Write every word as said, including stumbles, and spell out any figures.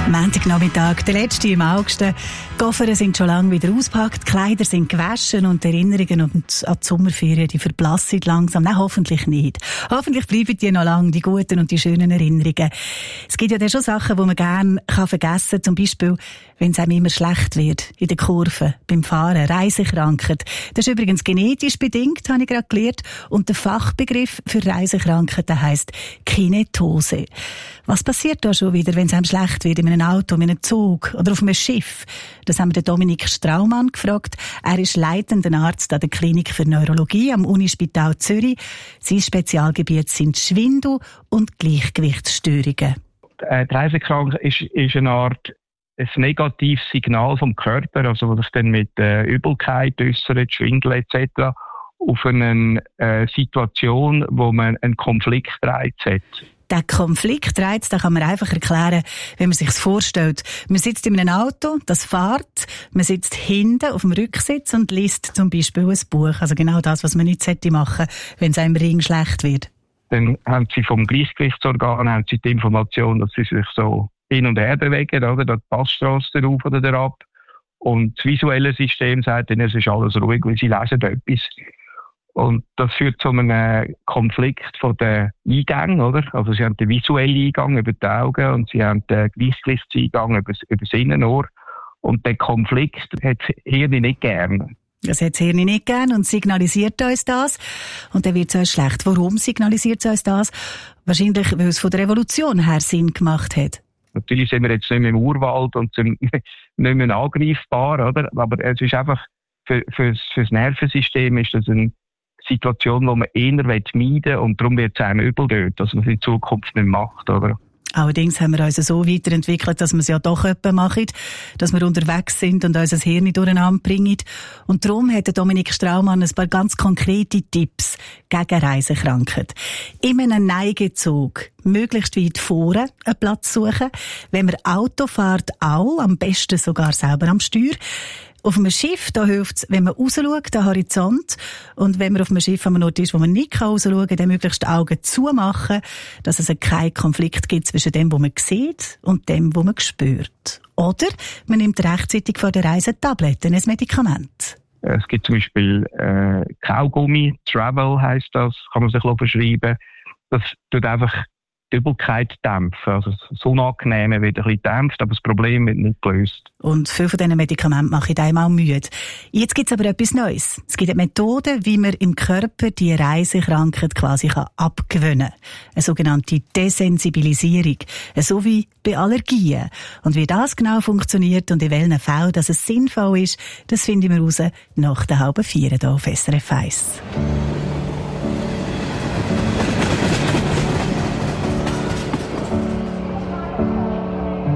Montagnachmittag, der letzte im August. Die Koffer sind schon lange wieder ausgepackt, die Kleider sind gewaschen und die Erinnerungen an die Sommerferien, die verblassen langsam. Nein, hoffentlich nicht. Hoffentlich bleiben die noch lange, die guten und die schönen Erinnerungen. Es gibt ja dann schon Sachen, die man gerne vergessen kann. Zum Beispiel, wenn es einem immer schlecht wird, in der Kurve, beim Fahren, Reisekrankheit. Das ist übrigens genetisch bedingt, habe ich gerade gelernt. Und der Fachbegriff für Reisekrankheiten heisst Kinetose. Was passiert da schon wieder, wenn es einem schlecht wird, in einem Auto, in einem Zug oder auf einem Schiff? Das haben wir den Dominik Straumann gefragt. Er ist leitender Arzt an der Klinik für Neurologie am Unispital Zürich. Sein Spezialgebiet sind Schwindel und Gleichgewichtsstörungen. Die Reisekrankheit ist, ist eine Art ein negatives Signal vom Körper, also das dann mit äh, Übelkeit äußert, Schwindel et cetera auf eine äh, Situation, wo man einen Konfliktreiz hat. Der Konfliktreiz, den kann man einfach erklären, wenn man sich es vorstellt. Man sitzt in einem Auto, das fährt, man sitzt hinten auf dem Rücksitz und liest zum Beispiel ein Buch. Also genau das, was man nicht machen sollte, wenn es einem Ring schlecht wird. Dann haben sie vom Gleichgewichtsorgan haben sie die Information, dass sie sich so hin und her bewegen, oder? Da passt Strasse drauf oder derab. Und das visuelle System sagt ihnen, es ist alles ruhig, weil sie lesen etwas. Und das führt zu einem Konflikt von den Eingängen, oder? Also sie haben den visuellen Eingang über die Augen und sie haben den Gleichgewichtseingang über, über das Innenohr. Und der Konflikt hat das Hirn nicht gern. Das hat das Hirn nicht gern und signalisiert uns das. Und dann wird es uns schlecht. Warum signalisiert es uns das? Wahrscheinlich, weil es von der Revolution her Sinn gemacht hat. Natürlich sind wir jetzt nicht mehr im Urwald und sind nicht mehr angreifbar, oder? Aber es ist einfach, für, für, für das Nervensystem ist das eine Situation, die man eher meiden will und darum wird es einem übel dort, dass man es in Zukunft nicht macht, oder? Allerdings haben wir uns so weiterentwickelt, dass wir es ja doch etwa machen, dass wir unterwegs sind und unser Hirn durcheinander bringen. Und darum hat Dominik Straumann ein paar ganz konkrete Tipps gegen Reisekrankheit. In einem Neigezug möglichst weit vorne einen Platz suchen. Wenn man Auto fährt, auch, am besten sogar selber am Steuer. Auf einem Schiff, da hilft es, wenn man rausschaut, den Horizont. Und wenn man auf einem Schiff an einem Ort ist, wo man nicht rausschauen kann, dann möglichst die Augen zumachen, dass es keinen Konflikt gibt zwischen dem, was man sieht, und dem, was man spürt. Oder man nimmt rechtzeitig vor der Reise Tabletten, ein Medikament. Es gibt zum Beispiel äh, Kaugummi, Travel heisst das, kann man sich verschreiben. Das tut einfach die Übelkeit dämpfen. Also das Unangenehme wird ein bisschen dämpft, aber das Problem wird nicht gelöst. Und viele von diesen Medikamenten machen einem auch müde. Jetzt gibt es aber etwas Neues. Es gibt eine Methode, wie man im Körper die Reisekrankheit quasi abgewöhnen kann. Eine sogenannte Desensibilisierung. So wie bei Allergien. Und wie das genau funktioniert und in welchen Fällen dass es sinnvoll ist, das finden wir raus nach der halben vier hier auf S R F eins.